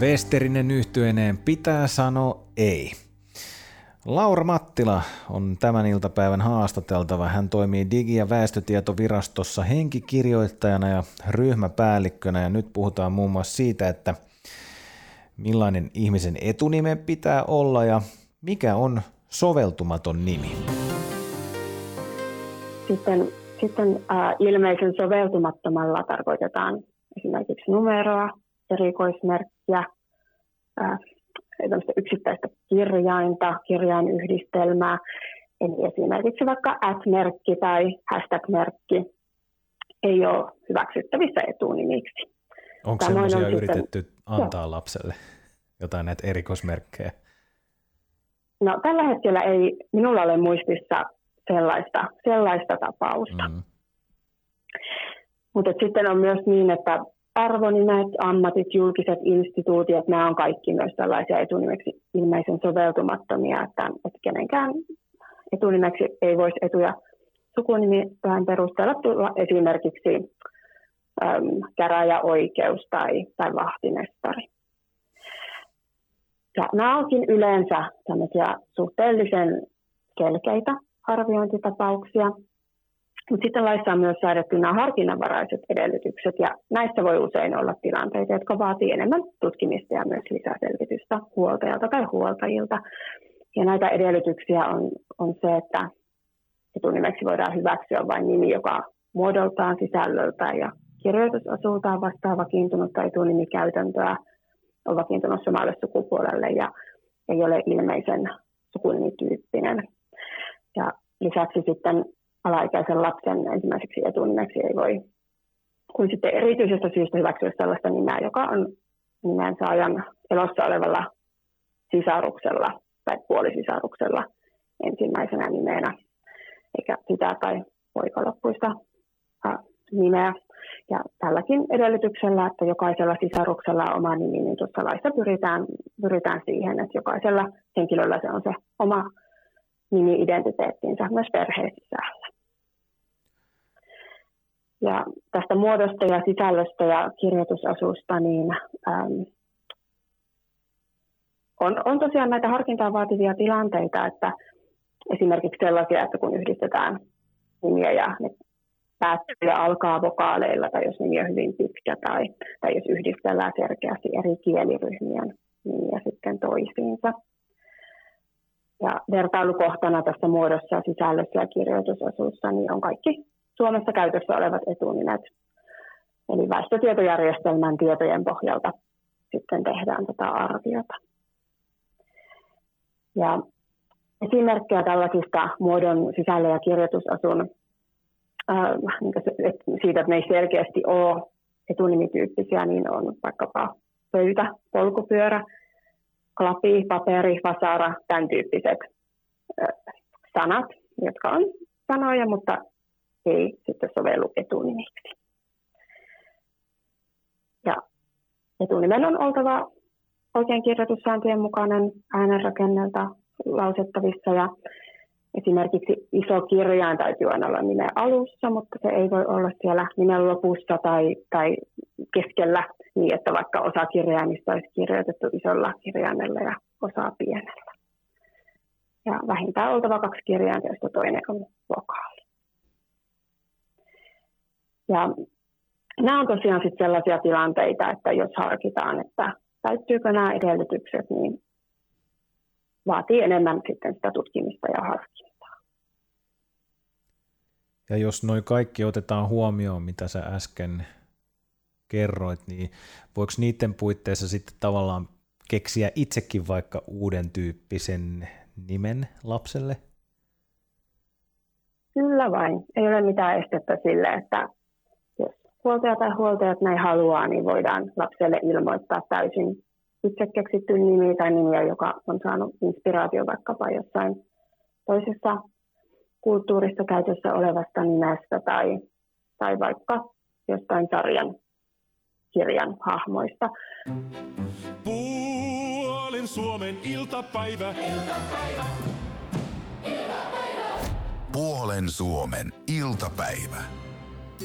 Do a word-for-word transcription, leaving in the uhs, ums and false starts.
Westerinen yhtyeineen pitää sanoa ei. Laura Mattila on tämän iltapäivän haastateltava. Hän toimii Digi- ja väestötietovirastossa henkikirjoittajana ja ryhmäpäällikkönä. Ja nyt puhutaan muun muassa siitä, että millainen ihmisen etunime pitää olla ja mikä on soveltumaton nimi. Sitten, sitten äh, ilmeisen soveltumattomalla tarkoitetaan esimerkiksi numeroa, erikoismerkkiä, äh, yksittäistä kirjainta, kirjainyhdistelmää, eli esimerkiksi vaikka at-merkki tai hashtag-merkki ei ole hyväksyttävissä etunimiksi. Onko sellaisia on yritetty sitten antaa lapselle jotain näitä erikoismerkkejä? No tällä hetkellä ei minulla ole muistissa sellaista, sellaista tapausta. Mm. Mutta sitten on myös niin, että arvonimet, ammatit, julkiset instituutiot, nämä on kaikki myös tällaisia etunimeksi ilmeisen soveltumattomia, että, että kenenkään etunimeksi ei voisi etu- ja sukunimilain perusteella tulla esimerkiksi äm, käräjäoikeus tai, tai vahtimestari. Ja nämä onkin yleensä tämmöisiä suhteellisen selkeitä arviointitapauksia. Mutta sitten laissa on myös säädetty nämä harkinnanvaraiset edellytykset, ja näissä voi usein olla tilanteita, jotka vaatii enemmän tutkimista ja myös lisäselvitystä huoltajalta tai huoltajilta. Ja näitä edellytyksiä on, on se, että etunimeksi voidaan hyväksyä vain nimi, joka muodoltaan, sisällöltään ja kirjoitusasultaan vastaa vakiintunutta etunimikäytäntöä, on vakiintunut samalle sukupuolelle ja ei ole ilmeisen sukunimityyppinen. Ja lisäksi sitten alaikäisen lapsen ensimmäiseksi etunimeksi ei voi kuin sitten erityisestä syystä hyväksyä sellaista nimeä, joka on nimen saajan elossa olevalla sisaruksella tai puolisisaruksella ensimmäisenä nimenä, eikä sitä tai poikaloppuista äh, nimeä. Ja tälläkin edellytyksellä, että jokaisella sisaruksella on oma nimi, niin tuossa laissa pyritään, pyritään siihen, että jokaisella henkilöllä se on se oma nimi-identiteettinsä myös perheen sisällä. Ja tästä muodosta ja sisällöstä ja kirjoitusasusta, niin äm, on, on tosiaan näitä harkintaa vaativia tilanteita, että esimerkiksi sellaisia, että kun yhdistetään nimiä ja ne päättyy ja alkaa vokaaleilla, tai jos nimi on hyvin pitkä, tai, tai jos yhdistellään selkeästi eri kieliryhmien nimiä sitten toisiinsa. Ja vertailukohtana tässä muodossa, sisällössä ja kirjoitusasussa niin on kaikki Suomessa käytössä olevat etunimet. Eli väestötietojärjestelmän tietojen pohjalta sitten tehdään tätä arviota. Ja esimerkkejä tällaisista muodon, sisällön ja kirjoitusasun äh, siitä, että ne ei selkeästi ole etunimityyppisiä, niin on vaikkapa pöytä, polkupyörä, klapi, paperi, vasara, tämän tyyppiset äh, sanat, jotka on sanoja, mutta ei sitten sovellu etunimiksi. Ja etunimen on oltava oikein kirjoitussääntöjen mukainen äänenrakennelta lausettavissa, ja esimerkiksi iso kirjain täytyy aina olla nimen alussa, mutta se ei voi olla siellä nimen lopussa tai, tai keskellä niin, että vaikka osa kirjaimista olisi kirjoitettu isolla kirjaimella ja osa pienellä. Ja vähintään oltava kaksi kirjainta, joista toinen on vokaali. Ja nämä on tosiaan sitten sellaisia tilanteita, että jos harkitaan, että täyttyykö nämä edellytykset, niin vaatii enemmän sitten sitä tutkimista ja harkintaa. Ja jos noi kaikki otetaan huomioon, mitä sä äsken kerroit, niin voiko niiden puitteissa sitten tavallaan keksiä itsekin vaikka uuden tyyppisen nimen lapselle? Kyllä vain. Ei ole mitään estettä sille, että jos huoltaja tai huoltajat näin haluaa, niin voidaan lapselle ilmoittaa täysin itse keksitty nimi tai nimi, joka on saanut inspiraatio vaikkapa jossain toisessa kulttuurissa käytössä olevasta nimestä tai, tai vaikka jostain sarjan kirjan hahmoista. Puolen Suomen iltapäivä. Iltapäivä. Iltapäivä. Puolen Suomen iltapäivä.